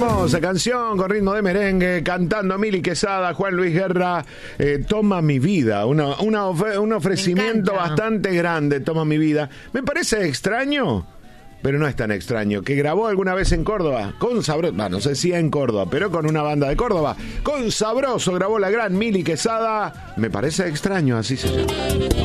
Hermosa canción con ritmo de merengue, cantando Mili Quesada, Juan Luis Guerra, Toma mi vida, un ofrecimiento bastante grande, Toma mi vida. Me parece extraño, pero no es tan extraño, que grabó alguna vez en Córdoba, con Sabroso, no sé si en Córdoba, pero con una banda de Córdoba, con Sabroso grabó la gran Mili Quesada. Me parece extraño, así se llama.